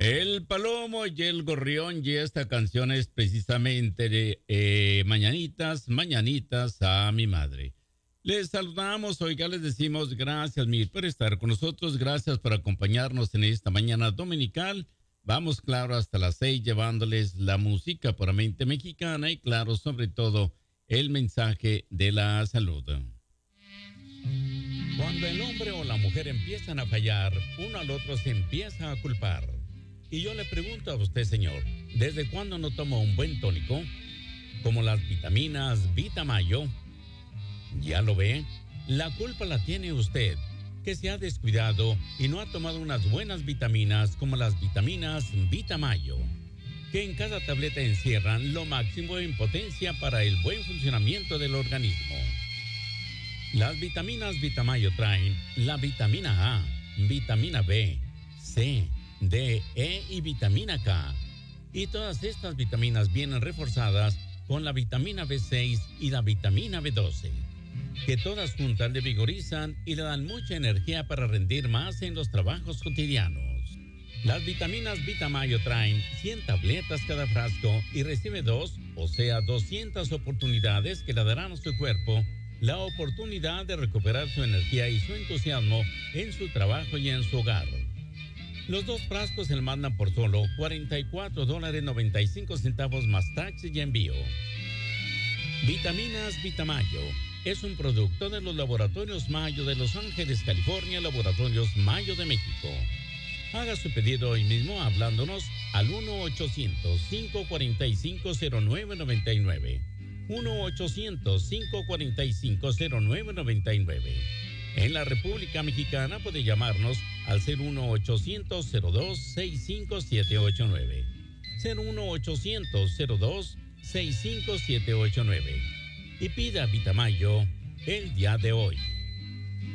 El Palomo y el Gorrión, y esta canción es precisamente de Mañanitas, Mañanitas a mi madre. Les saludamos, oiga, les decimos gracias mil por estar con nosotros, gracias por acompañarnos en esta mañana dominical. Vamos, claro, hasta las 6 llevándoles la música puramente mexicana y, claro, sobre todo, el mensaje de la salud. Cuando el hombre o la mujer empiezan a fallar, uno al otro se empieza a culpar. Y yo le pregunto a usted, señor, ¿desde cuándo no toma un buen tónico? Como las vitaminas Vitamayo. ¿Ya lo ve? La culpa la tiene usted, que se ha descuidado y no ha tomado unas buenas vitaminas como las vitaminas Vitamayo, que en cada tableta encierran lo máximo en potencia para el buen funcionamiento del organismo. Las vitaminas Vitamayo traen la vitamina A, vitamina B, C, D, E y vitamina K. Y todas estas vitaminas vienen reforzadas con la vitamina B6 y la vitamina B12, que todas juntas le vigorizan y le dan mucha energía para rendir más en los trabajos cotidianos. Las vitaminas Vitamayo traen 100 tabletas cada frasco y recibe 2, o sea 200 oportunidades que le darán a su cuerpo la oportunidad de recuperar su energía y su entusiasmo en su trabajo y en su hogar. Los 2 frascos se le mandan por solo $44.95 más taxes y envío. Vitaminas Vitamayo es un producto de los laboratorios Mayo de Los Ángeles, California, Laboratorios Mayo de México. Haga su pedido hoy mismo hablándonos al 1-800-545-0999. 1-800-545-0999. En la República Mexicana puede llamarnos al 01800-02-65789. 01800-02-65789. Y pida Vitamayo el día de hoy.